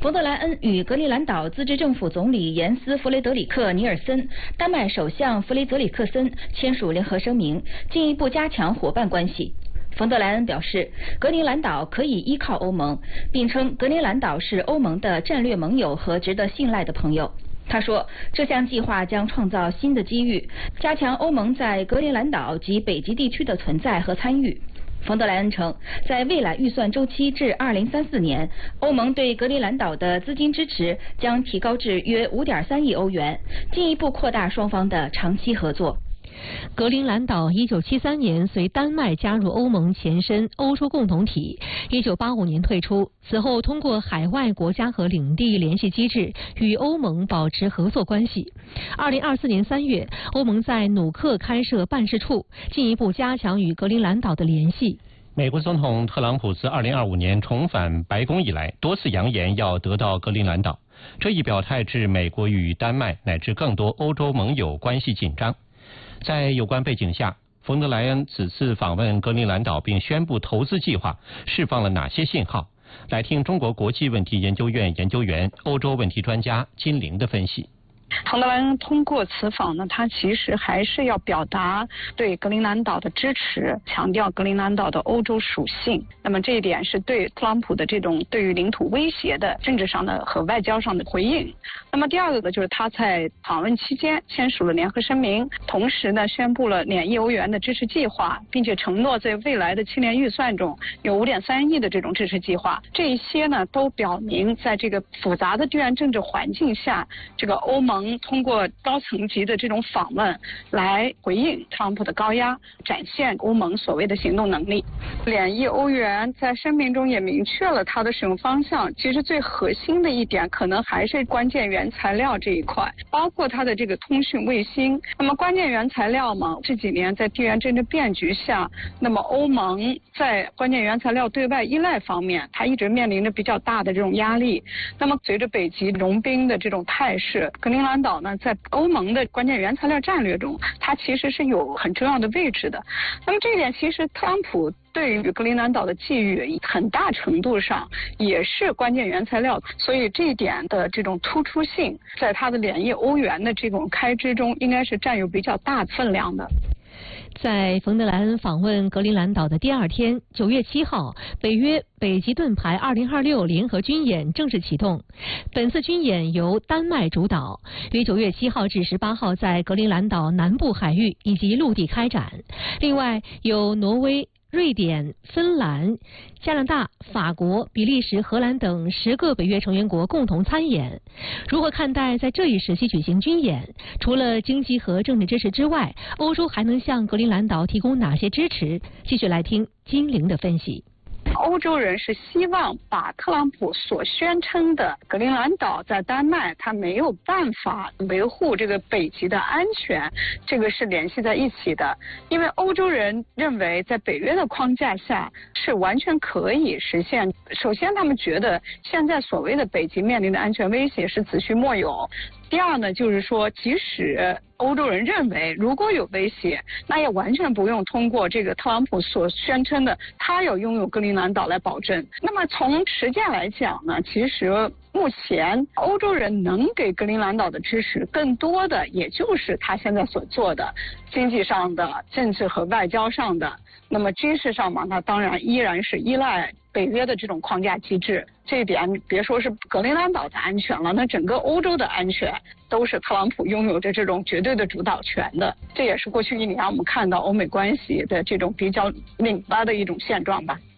冯德莱恩与格陵兰岛自治政府总理严斯·弗雷德里克·尼尔森、丹麦首相弗雷泽里克森签署联合声明，进一步加强伙伴关系。冯德莱恩表示，格陵兰岛可以依靠欧盟，并称格陵兰岛是欧盟的战略盟友和值得信赖的朋友。他说，这项计划将创造新的机遇，加强欧盟在格陵兰岛及北极地区的存在和参与。冯德莱恩称，在未来预算周期至2034年，欧盟对格陵兰岛的资金支持将提高至约5.3亿欧元，进一步扩大双方的长期合作。 格陵兰岛1973年随丹麦加入欧盟前身欧洲共同体，1985年退出，此后通过海外国家和领地联系机制与欧盟保持合作关系。2024年3月，欧盟在努克开设办事处，进一步加强与格陵兰岛的联系。 美国总统特朗普自2025年重返白宫以来，多次扬言要得到格陵兰岛，这一表态致美国与丹麦乃至更多欧洲盟友关系紧张。在有关背景下，冯德莱恩此次访问格陵兰岛并宣布投资计划，释放了哪些信号？来听中国国际问题研究院研究员、欧洲问题专家金玲的分析。 冯德莱恩通过此访呢，他其实还是要表达对格陵兰岛的支持，强调格陵兰岛的欧洲属性。那么这一点是对特朗普的这种对于领土威胁的政治上的和外交上的回应。那么第二个呢，就是他在访问期间签署了联合声明，同时呢宣布了2亿欧元的支持计划，并且承诺在未来的7年预算中有5.3亿的这种支持计划。这一些呢都表明，在这个复杂的地缘政治环境下，这个欧盟通过高层级的这种访问来回应特朗普的高压，展现欧盟所谓的行动能力。2亿欧元在声明中也明确了它的使用方向，其实最核心的一点可能还是关键原材料这一块，包括它的这个通讯卫星。那么关键原材料嘛，这几年在地缘政治变局下，那么欧盟在关键原材料对外依赖方面，它一直面临着比较大的这种压力。那么随着北极融冰的这种态势，格陵兰岛呢，在欧盟的关键原材料战略中，它其实是有很重要的位置的。那么这一点，其实特朗普对于格陵兰岛的觊觎，很大程度上也是关键原材料，所以这一点的这种突出性，在他的2亿欧元的这种开支中，应该是占有比较大分量的。 在冯德莱恩访问格陵兰岛的第二天，9月7号，北约北极盾牌2026联合军演正式启动。本次军演由丹麦主导，于9月7号至18号在格陵兰岛南部海域以及陆地开展。另外，有挪威、瑞典、芬兰、加拿大、法国、比利时、荷兰等10个北约成员国共同参演。如何看待在这一时期举行军演？除了经济和政治支持之外，欧洲还能向格陵兰岛提供哪些支持？继续来听金玲的分析。 欧洲人是希望把特朗普所宣称的格陵兰岛在丹麦他没有办法维护这个北极的安全，这个是联系在一起的。因为欧洲人认为在北约的框架下是完全可以实现。首先他们觉得现在所谓的北极面临的安全威胁是子虚莫有。第二呢，就是说即使欧洲人认为如果有威胁，那也完全不用通过这个特朗普所宣称的他要拥有格陵兰岛来保证。那么从实践来讲呢，其实目前欧洲人能给格陵兰岛的支持更多的也就是他现在所做的经济上的、政治和外交上的。那么军事上嘛，那当然依然是依赖北约的这种框架机制。这一点别说是格陵兰岛的安全了，那整个欧洲的安全都是特朗普拥有着这种绝对的主导权的。这也是过去1年我们看到欧美关系的这种比较拧巴的一种现状吧。